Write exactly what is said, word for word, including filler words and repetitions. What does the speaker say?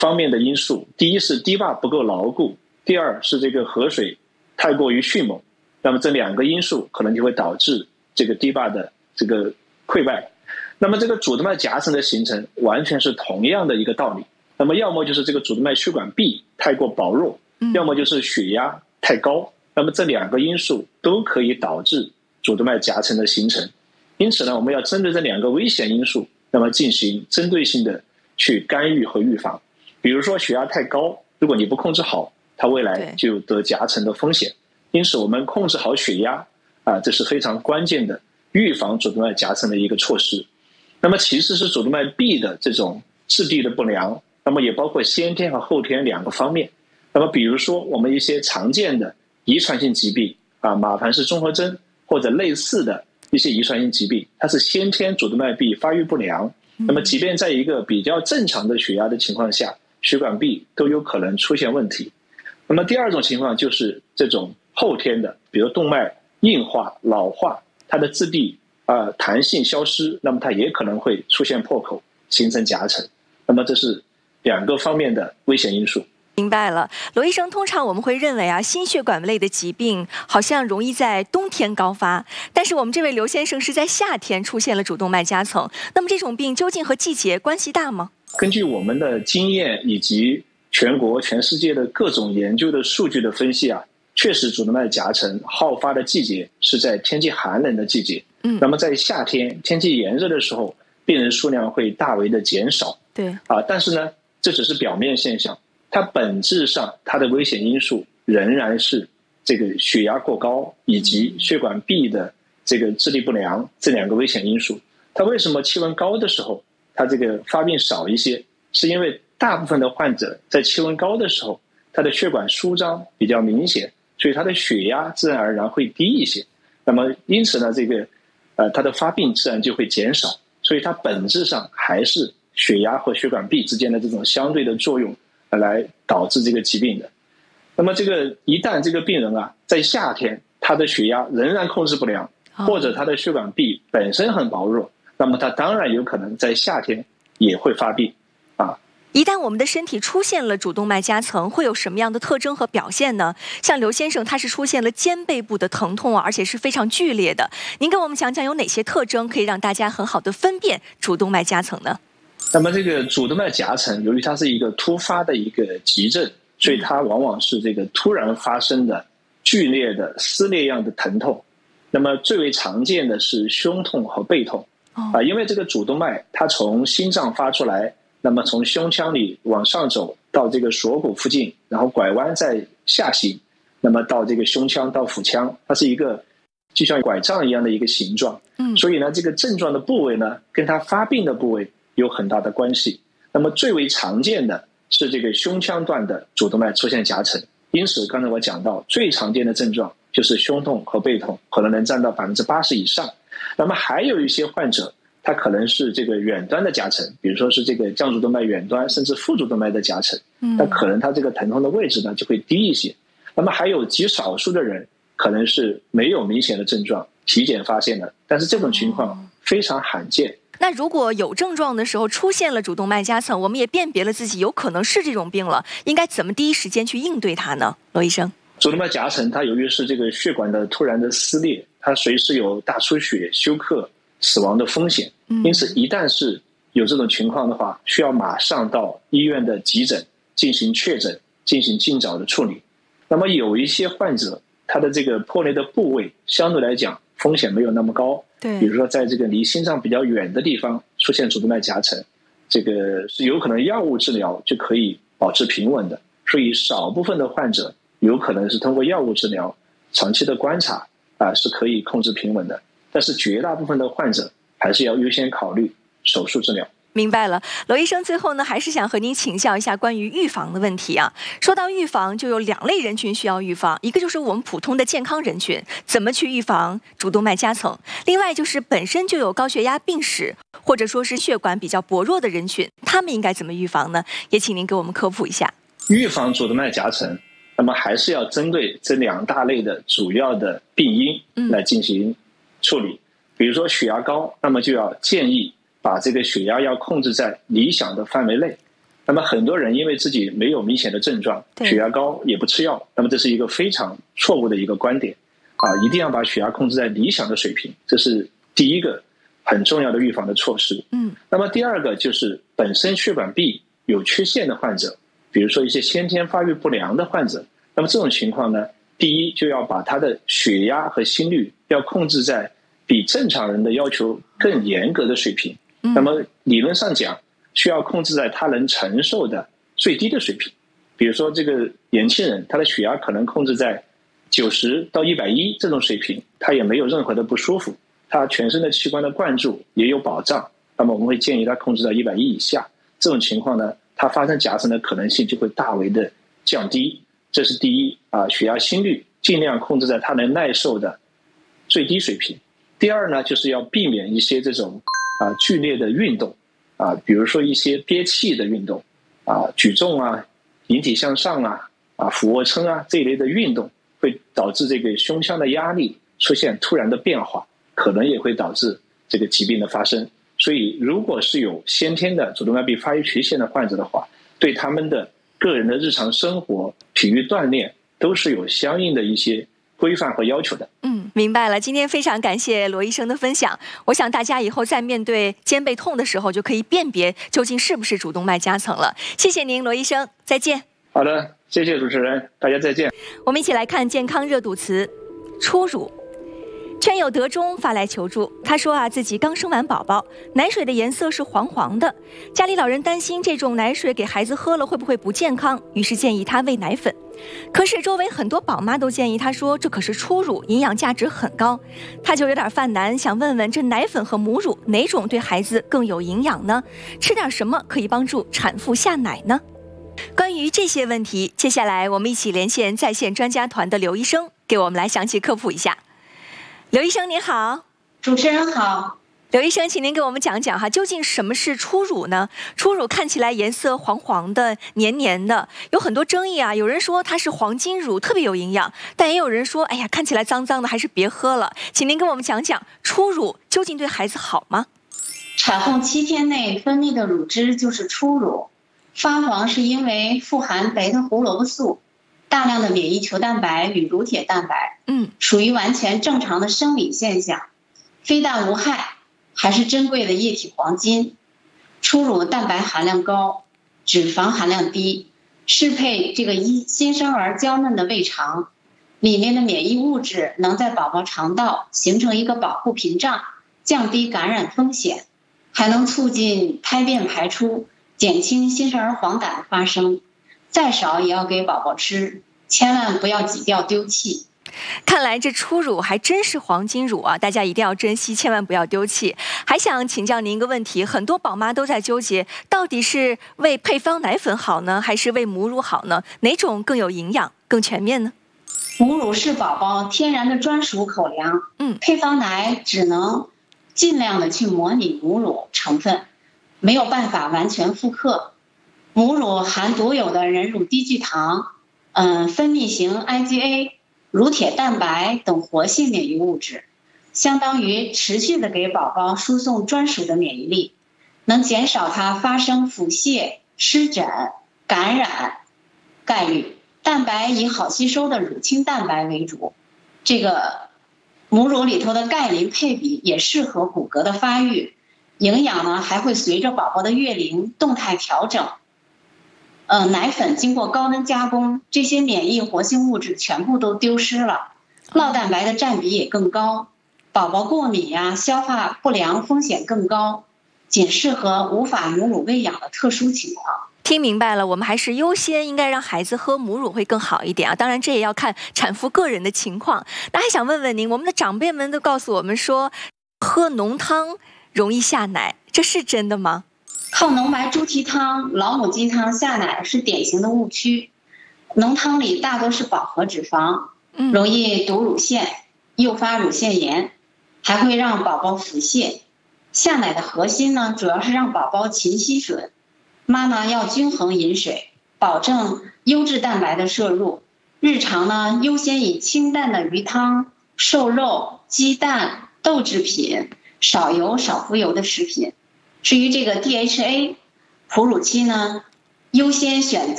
方面的因素，第一是堤坝不够牢固，第二是这个河水太过于迅猛，那么这两个因素可能就会导致这个堤坝的这个溃败。那么这个主动脉夹层的形成完全是同样的一个道理，那么要么就是这个主动脉血管壁太过薄弱，要么就是血压太高，那么这两个因素都可以导致主动脉夹层的形成。因此呢，我们要针对这两个危险因素，那么进行针对性的去干预和预防。比如说血压太高，如果你不控制好，它未来就有得夹层的风险。因此我们控制好血压啊，这是非常关键的预防主动脉夹层的一个措施。那么其次是主动脉壁的这种质地的不良，那么也包括先天和后天两个方面。那么比如说我们一些常见的遗传性疾病啊，马凡氏综合征或者类似的一些遗传性疾病，它是先天主动脉壁发育不良，那么即便在一个比较正常的血压的情况下，血管壁都有可能出现问题。那么第二种情况就是这种后天的，比如动脉硬化、老化，它的质地啊、呃、弹性消失，那么它也可能会出现破口，形成夹层。那么这是两个方面的危险因素。 明白了，罗医生，通常我们会认为啊，心血管类的疾病好像容易在冬天高发，但是我们这位刘先生是在夏天出现了主动脉夹层，那么这种病究竟和季节关系大吗？ 根据我们的经验以及全国全世界的各种研究的数据的分析啊，确实主动脉夹层好发的季节是在天气寒冷的季节。嗯，那么在夏天天气炎热的时候，病人数量会大为的减少。 对啊，但是呢，这只是表面现象，它本质上它的危险因素仍然是这个血压过高以及血管壁的这个质地不良这两个危险因素。它为什么气温高的时候它这个发病少一些？是因为大部分的患者在气温高的时候，他的血管舒张比较明显，所以他的血压自然而然会低一些。那么因此呢，这个呃他的发病自然就会减少。所以它本质上还是血压和血管壁之间的这种相对的作用来导致这个疾病的。那么这个一旦这个病人啊在夏天他的血压仍然控制不良，或者他的血管壁本身很薄弱，那么他当然有可能在夏天也会发病啊。 一旦我们的身体出现了主动脉夹层，会有什么样的特征和表现呢？像刘先生他是出现了肩背部的疼痛啊，而且是非常剧烈的。您给我们讲讲有哪些特征可以让大家很好的分辨主动脉夹层呢？ 那么这个主动脉夹层由于它是一个突发的一个急症，所以它往往是这个突然发生的剧烈的撕裂样的疼痛。那么最为常见的是胸痛和背痛啊，因为这个主动脉它从心脏发出来，那么从胸腔里往上走到这个锁骨附近，然后拐弯再下行，那么到这个胸腔到腹腔，它是一个就像拐杖一样的一个形状。嗯，所以呢，这个症状的部位呢，跟它发病的部位有很大的关系。那么最为常见的是这个胸腔段的主动脉出现夹层，因此刚才我讲到最常见的症状就是胸痛和背痛，可能能占到百分之八十以上。那么还有一些患者，它可能是这个远端的夹层，比如说是这个降主动脉远端甚至副主动脉的夹层，那可能它这个疼痛的位置呢就会低一些。那么还有极少数的人可能是没有明显的症状，体检发现的，但是这种情况非常罕见。 那如果有症状的时候出现了主动脉夹层，我们也辨别了自己有可能是这种病了，应该怎么第一时间去应对它呢？罗医生， 主动脉夹层它由于是这个血管的突然的撕裂，它随时有大出血、休克、死亡的风险，因此一旦是有这种情况的话，需要马上到医院的急诊进行确诊，进行尽早的处理。那么有一些患者他的这个破裂的部位相对来讲风险没有那么高，对，比如说在这个离心脏比较远的地方出现主动脉夹层，这个是有可能药物治疗就可以保持平稳的。所以少部分的患者有可能是通过药物治疗长期的观察啊是可以控制平稳的，但是绝大部分的患者还是要优先考虑手术治疗。 明白了，罗医生，最后呢，还是想和您请教一下关于预防的问题啊。说到预防，就有两类人群需要预防，一个就是我们普通的健康人群，怎么去预防主动脉夹层；另外就是本身就有高血压病史或者说是血管比较薄弱的人群，他们应该怎么预防呢？也请您给我们科普一下。 预防主动脉夹层，那么还是要针对这两大类的主要的病因来进行处理。嗯、比如说血压高，那么就要建议把这个血压要控制在理想的范围内那么很多人因为自己没有明显的症状，血压高也不吃药，那么这是一个非常错误的一个观点啊！一定要把血压控制在理想的水平，这是第一个很重要的预防的措施。 嗯， 那么第二个就是本身血管壁有缺陷的患者，比如说一些先天发育不良的患者，那么这种情况呢，第一就要把他的血压和心率要控制在比正常人的要求更严格的水平。 嗯， 那么理论上讲，需要控制在他能承受的最低的水平。比如说这个年轻人，他的血压可能控制在九十到一百一这种水平，他也没有任何的不舒服，他全身的器官的灌注也有保障，那么我们会建议他控制到一百一以下。这种情况呢，他发生夹层的可能性就会大为的降低。这是第一啊，血压心率尽量控制在他能耐受的最低水平。第二呢，就是要避免一些这种啊剧烈的运动啊，比如说一些憋气的运动啊，举重啊、引体向上啊、啊俯卧撑啊这一类的运动，会导致这个胸腔的压力出现突然的变化，可能也会导致这个疾病的发生。所以，如果是有先天的主动脉壁发育缺陷的患者的话，对他们的个人的日常生活、体育锻炼都是有相应的一些规范和要求的。 嗯，明白了。今天非常感谢罗医生的分享。我想大家以后在面对肩背痛的时候，就可以辨别究竟是不是主动脉夹层了。谢谢您，罗医生，再见。 好的，谢谢主持人，大家再见。 我们一起来看健康热度词：初乳。圈友德中发来求助，他说啊，自己刚生完宝宝，奶水的颜色是黄黄的，家里老人担心这种奶水给孩子喝了会不会不健康，于是建议他喂奶粉。可是周围很多宝妈都建议他说，这可是初乳，营养价值很高，他就有点犯难，想问问这奶粉和母乳哪种对孩子更有营养呢？吃点什么可以帮助产妇下奶呢？关于这些问题，接下来我们一起连线在线专家团的刘医生，给我们来详细科普一下。刘医生您好。 主持人好。 刘医生，请您给我们讲讲哈，究竟什么是初乳呢？初乳看起来颜色黄黄的、黏黏的，有很多争议啊。有人说它是黄金乳，特别有营养，但也有人说，哎呀，看起来脏脏的，还是别喝了。请您给我们讲讲初乳究竟对孩子好吗？ 产后七天内分泌的乳汁就是初乳，发黄是因为富含贝塔胡萝卜素、大量的免疫球蛋白与乳铁蛋白， 嗯， 属于完全正常的生理现象，非但无害，还是珍贵的液体黄金。初乳蛋白含量高，脂肪含量低，适配这个一新生儿娇嫩的胃肠，里面的免疫物质能在宝宝肠道形成一个保护屏障，降低感染风险，还能促进胎便排出，减轻新生儿黄疸的发生。再少也要给宝宝吃，千万不要挤掉丢弃。 看来这初乳还真是黄金乳啊，大家一定要珍惜，千万不要丢弃。还想请教您一个问题，很多宝妈都在纠结，到底是喂配方奶粉好呢，还是喂母乳好呢？哪种更有营养、更全面呢？ 母乳是宝宝天然的专属口粮， 嗯， 配方奶只能尽量的去模拟母乳成分，没有办法完全复刻。母乳含独有的人乳低聚糖、嗯、分泌型 I G A、乳铁蛋白等活性免疫物质，相当于持续的给宝宝输送专属的免疫力，能减少它发生腹泻、湿疹、感染概率。蛋白以好吸收的乳清蛋白为主，这个母乳里头的钙磷配比也适合骨骼的发育，营养呢还会随着宝宝的月龄动态调整。呃，奶粉经过高温加工，这些免疫活性物质全部都丢失了，酪蛋白的占比也更高，宝宝过敏呀、啊、消化不良风险更高，仅适合无法母乳喂养的特殊情况。 听明白了，我们还是优先应该让孩子喝母乳会更好一点啊。当然，这也要看产妇个人的情况。那还想问问您，我们的长辈们都告诉我们说，喝浓汤容易下奶，这是真的吗？ 靠浓白猪蹄汤、老母鸡汤下奶是典型的误区。浓汤里大多是饱和脂肪，容易堵乳腺，诱发乳腺炎，还会让宝宝腹泻。下奶的核心呢，主要是让宝宝勤吸水。妈妈要均衡饮水，保证优质蛋白的摄入。日常呢，优先以清淡的鱼汤、瘦肉、鸡蛋、豆制品、少油少浮油的食品。至于这个 D H A， 哺乳期呢， 优先选择。